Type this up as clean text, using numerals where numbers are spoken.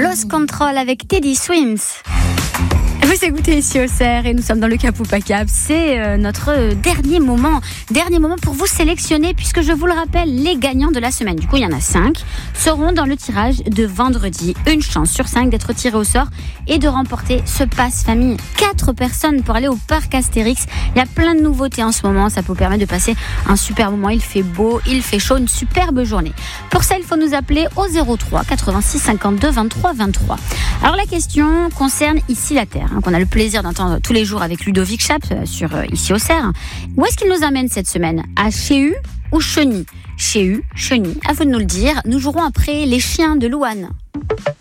Lost Control avec Teddy Swims. Vous écoutez ici au CER et nous sommes dans le Cap ou pas Cap. C'est notre dernier moment pour vous sélectionner, puisque je vous le rappelle, les gagnants de la semaine, du coup il y en a 5, seront dans le tirage de vendredi. Une chance sur 5 d'être tirés au sort et de remporter ce pass famille. 4 personnes pour aller au parc Astérix. Il y a plein de nouveautés en ce moment, ça peut vous permettre de passer un super moment. Il fait beau, il fait chaud, une superbe journée. Pour ça, il faut nous appeler au 03 86 52 23 23. Alors la question concerne Ici la Terre, qu'on a le plaisir d'entendre tous les jours avec Ludovic Chap sur Ici au CER. Où est-ce qu'il nous amène cette semaine? À Chéhu ou Cheny? Chéhu, Cheny, à vous de nous le dire. Nous jouerons après Les Chiens de Louane.